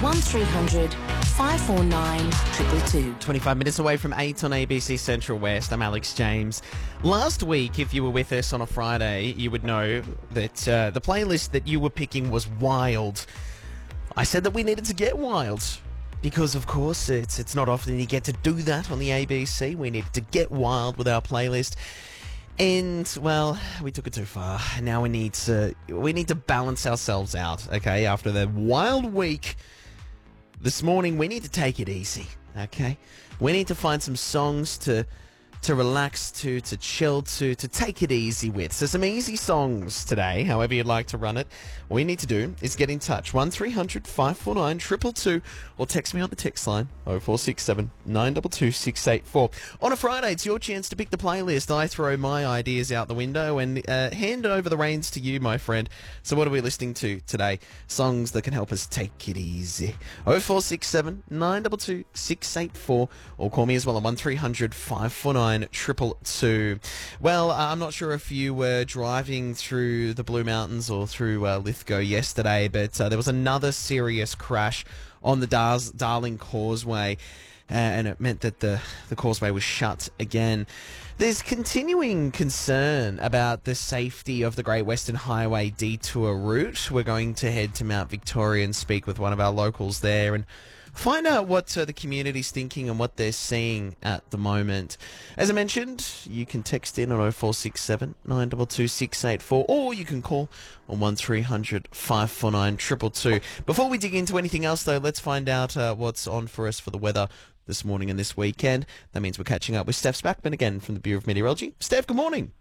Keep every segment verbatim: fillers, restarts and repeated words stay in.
one three hundred five four nine two two two. twenty-five minutes away from eight on A B C Central West. I'm Alex James. Last week, if you were with us on a Friday, you would know that uh, the playlist that you were picking was wild. I said that we needed to get wild because, of course, it's it's not often you get to do that on the A B C. We needed to get wild with our playlist. And, well, we took it too far. Now we need to we need to balance ourselves out, okay? After the wild week this morning, we need to take it easy, okay? We need to find some songs to to relax to, to chill to, to take it easy with. So some easy songs today, however you'd like to run it. All you need to do is get in touch. one three hundred five four nine two two two or text me on the text line oh four six seven nine two two six eight four. On a Friday, it's your chance to pick the playlist. I throw my ideas out the window and uh, hand over the reins to you, my friend. So what are we listening to today? Songs that can help us take it easy. oh four six seven nine two two six eight four or call me as well on one three hundred five four nine two two two. Well, uh, I'm not sure if you were driving through the Blue Mountains or through uh, Lithgow yesterday, but uh, there was another serious crash on the Dar- Darling Causeway, uh, and it meant that the, the causeway was shut again. There's continuing concern about the safety of the Great Western Highway detour route. We're going to head to Mount Victoria and speak with one of our locals there and find out what uh, the community's thinking and what they're seeing at the moment. As I mentioned, you can text in on oh four six seven nine two two six eight four or you can call on one three hundred five four nine two two two. Before we dig into anything else, though, let's find out uh, what's on for us for the weather this morning and this weekend. That means we're catching up with Steph Spackman again from the Bureau of Meteorology. Steph, good morning.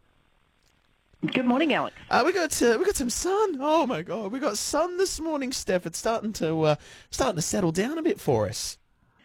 Good morning, Alex. Uh, we got uh, we got some sun. Oh my God, we got sun this morning, Steph. It's starting to uh, starting to settle down a bit for us.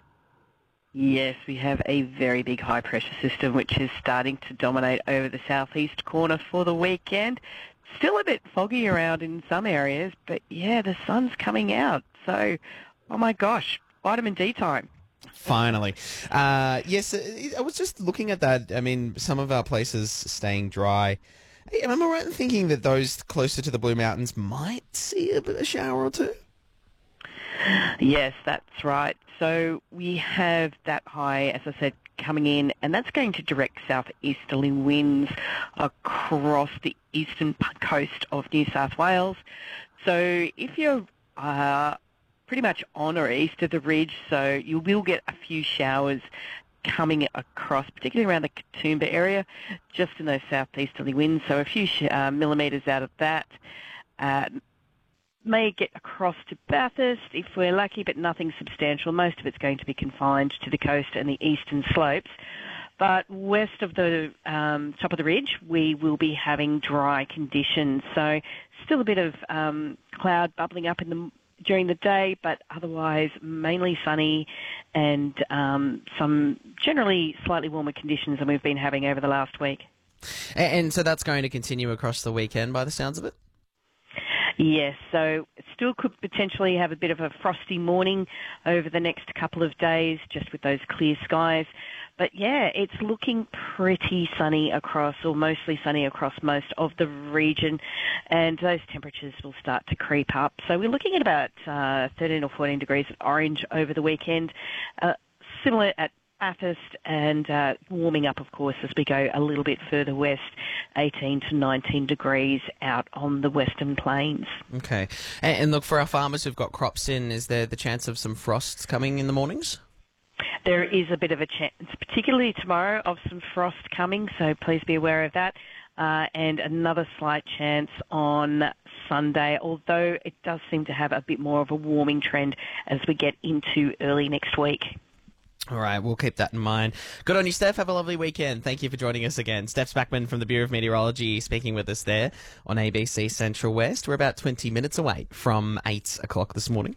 Yes, we have a very big high pressure system which is starting to dominate over the southeast corner for the weekend. Still a bit foggy around in some areas, but yeah, the sun's coming out. So, oh my gosh, vitamin D time. Finally. Uh, yes, I was just looking at that. I mean, some of our places staying dry. Am I right in thinking that those closer to the Blue Mountains might see a bit of a shower or two? Yes, that's right. So we have that high, as I said, coming in, and that's going to direct southeasterly winds across the eastern coast of New South Wales. So if you're uh, pretty much on or east of the ridge, so you will get a few showers coming across, particularly around the Katoomba area, just in those southeasterly winds. So a few uh, millimetres out of that. Uh, may get across to Bathurst if we're lucky, but nothing substantial. Most of it's going to be confined to the coast and the eastern slopes. But west of the um, top of the ridge, we will be having dry conditions. So still a bit of um, cloud bubbling up in the during the day, but otherwise mainly sunny and um, some generally slightly warmer conditions than we've been having over the last week. And, and so that's going to continue across the weekend by the sounds of it? Yes, so it still could potentially have a bit of a frosty morning over the next couple of days, just with those clear skies. But yeah, it's looking pretty sunny across, or mostly sunny across most of the region, and those temperatures will start to creep up. So we're looking at about uh, thirteen or fourteen degrees at Orange over the weekend, uh, similar at Bathurst, and uh, warming up, of course, as we go a little bit further west, eighteen to nineteen degrees out on the Western Plains. Okay. And, and look, for our farmers who've got crops in, is there the chance of some frosts coming in the mornings? There is a bit of a chance, particularly tomorrow, of some frost coming, so please be aware of that. Uh, and another slight chance on Sunday, although it does seem to have a bit more of a warming trend as we get into early next week. All right, we'll keep that in mind. Good on you, Steph. Have a lovely weekend. Thank you for joining us again. Steph Spackman from the Bureau of Meteorology speaking with us there on A B C Central West. We're about twenty minutes away from eight o'clock this morning.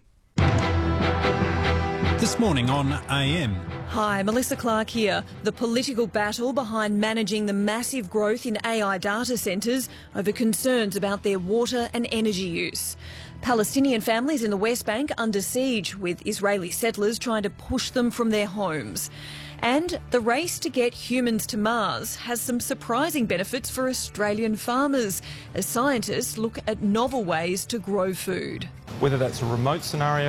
This morning on A M. Hi, Melissa Clark here. The political battle behind managing the massive growth in A I data centres over concerns about their water and energy use. Palestinian families in the West Bank under siege, with Israeli settlers trying to push them from their homes. And the race to get humans to Mars has some surprising benefits for Australian farmers as scientists look at novel ways to grow food. Whether that's a remote scenario